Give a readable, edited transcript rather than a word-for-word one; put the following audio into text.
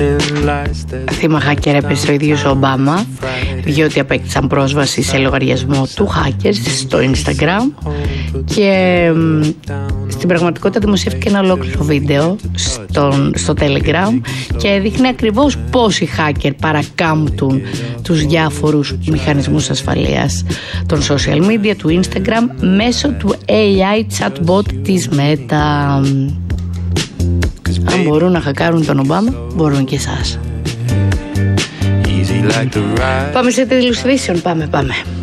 θύμα hacker έπεσε ο ίδιος ο Ομπάμα, διότι απέκτησαν πρόσβαση σε λογαριασμό του hackers στο Instagram και στην πραγματικότητα δημοσιεύτηκε ένα ολόκληρο βίντεο στο Telegram και έδειχνε ακριβώς πώς οι hacker παρακάμπτουν τους διάφορους μηχανισμούς ασφαλείας των social media, του Instagram, μέσω του AI chatbot της Meta. Αν μπορούν να χακάρουν τον Ομπάμα, μπορούν και εσάς. Πάμε σε τίτλους ειδήσεων, πάμε.